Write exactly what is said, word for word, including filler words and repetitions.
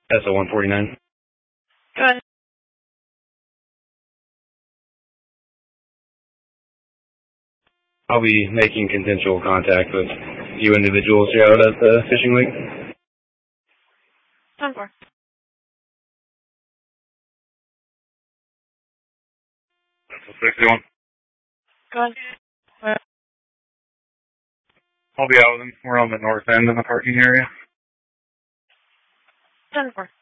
S O one forty-nine. Go ahead. I'll be making consensual contact with you individuals here out at the fishing lake. ten four. sixty-one. Go ahead. Where? I'll be out with them. We're on the north end of the parking area. ten four.